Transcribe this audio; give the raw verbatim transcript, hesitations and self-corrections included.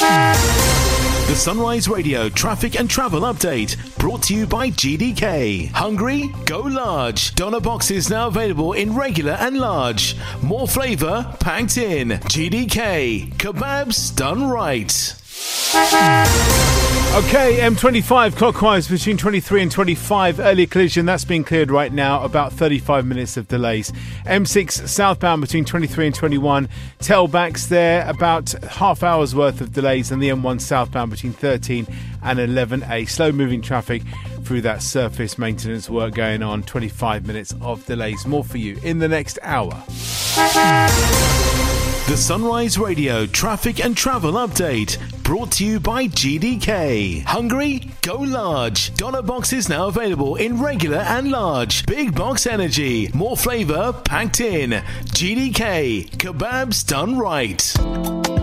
The Sunrise Radio traffic and travel update brought to you by G D K. Hungry? Go large. Doner boxes now available in regular and large. More flavour packed in. G D K. Kebabs done right. Okay, M twenty-five clockwise between twenty-three and twenty-five. Early collision, that's been cleared right now. About thirty-five minutes of delays. M six southbound between twenty-three and twenty-one. Tailbacks there, about half hour's worth of delays. And the M one southbound between thirteen and eleven A. Slow moving traffic through that surface maintenance work going on. twenty-five minutes of delays. More for you in the next hour. The Sunrise Radio traffic and travel update brought to you by G D K. Hungry? Go large. Doner boxes now available in regular and large. Big box energy. More flavour packed in. G D K. Kebabs done right.